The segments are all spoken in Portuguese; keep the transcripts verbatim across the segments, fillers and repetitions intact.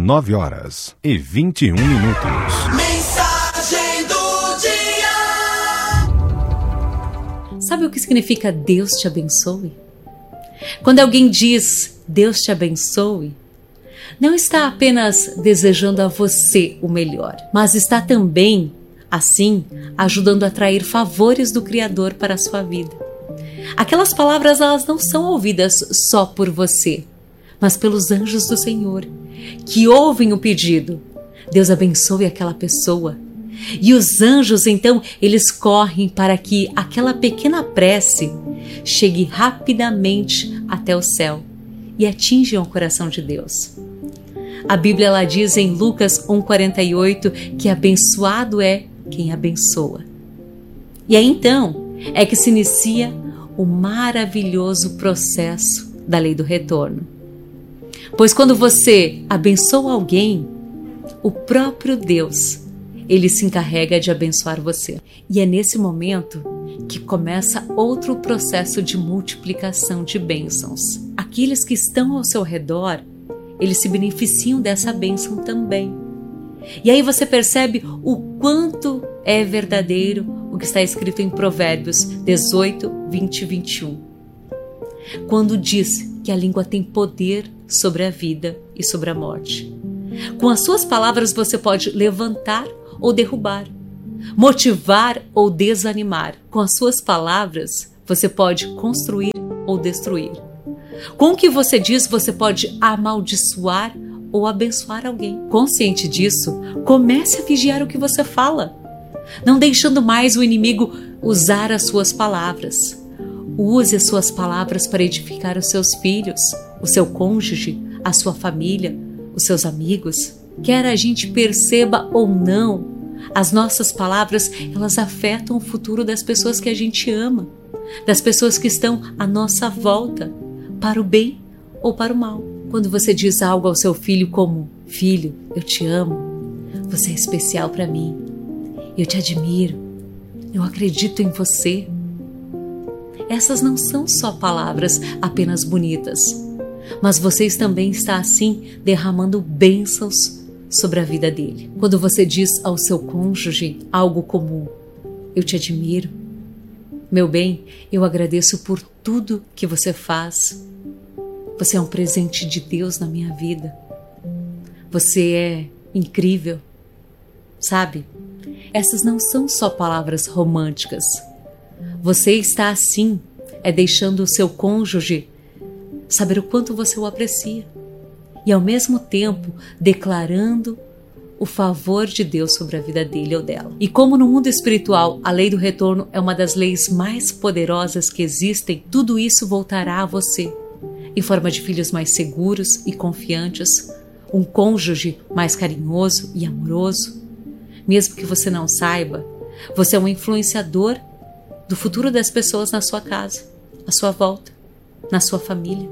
nove horas e vinte e um minutos. Mensagem do dia. Sabe o que significa Deus te abençoe? Quando alguém diz Deus te abençoe, não está apenas desejando a você o melhor, mas está também, assim, ajudando a atrair favores do Criador para a sua vida. Aquelas palavras, elas não são ouvidas só por você, mas pelos anjos do Senhor, que ouvem o pedido. Deus abençoe aquela pessoa. E os anjos, então, eles correm para que aquela pequena prece chegue rapidamente até o céu e atinja o coração de Deus. A Bíblia, ela diz em Lucas um, quarenta e oito, que abençoado é quem abençoa. E aí, então, é que se inicia o maravilhoso processo da lei do retorno. Pois quando você abençoa alguém, o próprio Deus, ele se encarrega de abençoar você. E é nesse momento que começa outro processo de multiplicação de bênçãos. Aqueles que estão ao seu redor, eles se beneficiam dessa bênção também. E aí você percebe o quanto é verdadeiro o que está escrito em Provérbios dezoito, vinte e vinte e um. Quando diz que a língua tem poder sobre a vida e sobre a morte. Com as suas palavras você pode levantar ou derrubar, motivar ou desanimar. Com as suas palavras você pode construir ou destruir. Com o que você diz você pode amaldiçoar ou abençoar alguém. Consciente disso, comece a vigiar o que você fala, não deixando mais o inimigo usar as suas palavras. Use as suas palavras para edificar os seus filhos, o seu cônjuge, a sua família, os seus amigos. Quer a gente perceba ou não, as nossas palavras, elas afetam o futuro das pessoas que a gente ama, das pessoas que estão à nossa volta, para o bem ou para o mal. Quando você diz algo ao seu filho como: filho, eu te amo, você é especial para mim, eu te admiro, eu acredito em você. Essas não são só palavras apenas bonitas, mas você também está assim derramando bênçãos sobre a vida dele. Quando você diz ao seu cônjuge algo como: eu te admiro, meu bem, eu agradeço por tudo que você faz, você é um presente de Deus na minha vida, você é incrível, sabe? Essas não são só palavras românticas. Você está assim, é deixando o seu cônjuge saber o quanto você o aprecia e ao mesmo tempo declarando o favor de Deus sobre a vida dele ou dela. E como no mundo espiritual a lei do retorno é uma das leis mais poderosas que existem, tudo isso voltará a você em forma de filhos mais seguros e confiantes, um cônjuge mais carinhoso e amoroso. Mesmo que você não saiba, você é um influenciador do futuro das pessoas na sua casa, à sua volta, na sua família.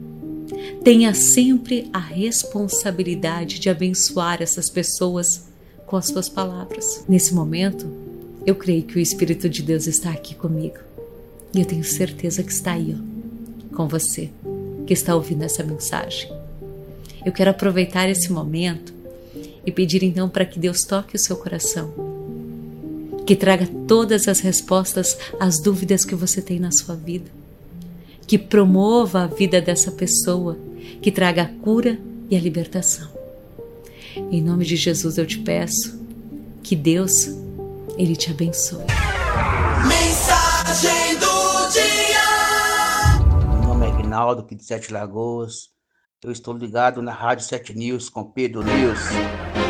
Tenha sempre a responsabilidade de abençoar essas pessoas com as suas palavras. Nesse momento, eu creio que o Espírito de Deus está aqui comigo. E eu tenho certeza que está aí, ó, com você, que está ouvindo essa mensagem. Eu quero aproveitar esse momento e pedir então para que Deus toque o seu coração, que traga todas as respostas às dúvidas que você tem na sua vida, que promova a vida dessa pessoa, que traga a cura e a libertação. Em nome de Jesus eu te peço que Deus, Ele te abençoe. Mensagem do dia. Meu nome é Aguinaldo, aqui de Sete Lagoas. Eu estou ligado na Rádio Sete News com Pedro News.